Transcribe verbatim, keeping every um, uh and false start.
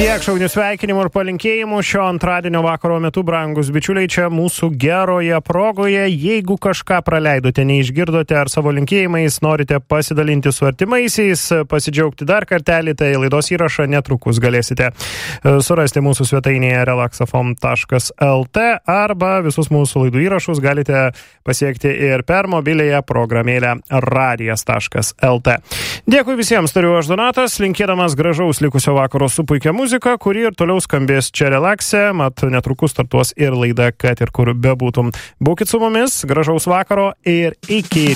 Tiek šaunių sveikinimų ir palinkėjimų šio antradienio vakaro metu, brangus bičiuliai, čia mūsų geroje progoje. Jeigu kažką praleidote, neišgirdote ar savo linkėjimais norite pasidalinti su artimaisiais, pasidžiaugti dar kartelį, tai laidos įrašą netrukus galėsite surasti mūsų svetainėje relaxafm taškas lt arba visus mūsų laidų įrašus galite pasiekti ir per mobiliąją programėlę radijas taškas lt. Dėkui visiems, tariu aš Donatas, linkėdamas gražaus likusio vakaro su puikia muzika, kuri ir toliau skambės čia relakse, mat netrukus startuos ir laida, kad ir kur bebūtum. Būkit su mumis, gražaus vakaro ir iki.